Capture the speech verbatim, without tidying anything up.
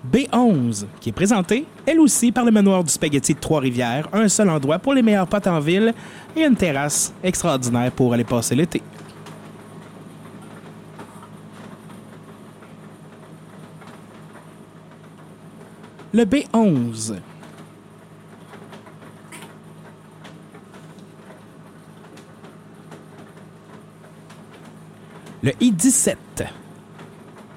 B onze, qui est présentée, elle aussi, par le manoir du Spaghetti de Trois-Rivières, un seul endroit pour les meilleurs potes en ville et une terrasse extraordinaire pour aller passer l'été. Le B onze. Le I dix-sept.